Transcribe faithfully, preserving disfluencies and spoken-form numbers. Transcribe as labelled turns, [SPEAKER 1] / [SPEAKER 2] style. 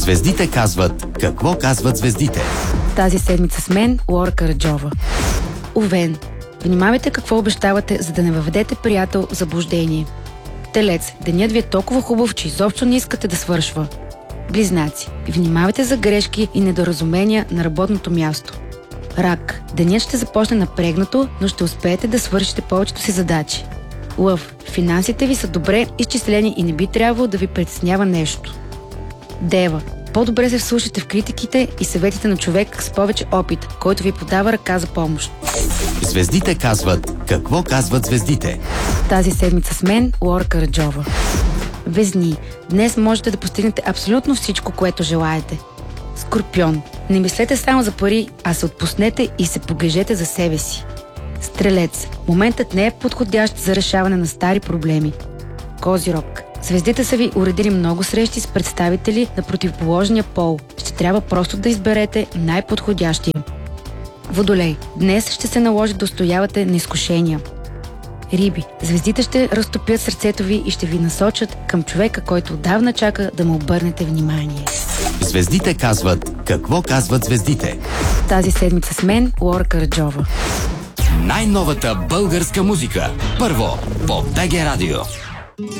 [SPEAKER 1] Звездите казват какво казват звездите.
[SPEAKER 2] Тази седмица с мен Лора Караджова. Овен. Внимавайте какво обещавате, за да не въведете приятел в заблуждение. Телец. Денят ви е толкова хубав, че изобщо не искате да свършва. Близнаци. Внимавайте за грешки и недоразумения на работното място. Рак. Денят ще започне напрегнато, но ще успеете да свършите повечето си задачи. Лъв. Финансите ви са добре изчислени и не би трябвало да ви притеснява нещо. Дева. По-добре се вслушайте в критиките и съветите на човек с повече опит, който ви подава ръка за помощ.
[SPEAKER 1] Звездите казват какво казват звездите.
[SPEAKER 2] Тази седмица с мен Лора Караджова. Везни. Днес можете да постигнете абсолютно всичко, което желаете. Скорпион. Не мислете само за пари, а се отпуснете и се погрижете за себе си. Стрелец. Моментът не е подходящ за решаване на стари проблеми. Козирог. Звездите са ви уредили много срещи с представители на противоположния пол. Ще трябва просто да изберете най-подходящия. Водолей. Днес ще се наложи да устоявате на изкушения. Риби. Звездите ще разтопят сърцето ви и ще ви насочат към човека, който отдавна чака да му обърнете внимание.
[SPEAKER 1] Звездите казват какво казват звездите.
[SPEAKER 2] Тази седмица с мен Лора Караджова.
[SPEAKER 1] Най-новата българска музика. Първо по БГ Радио.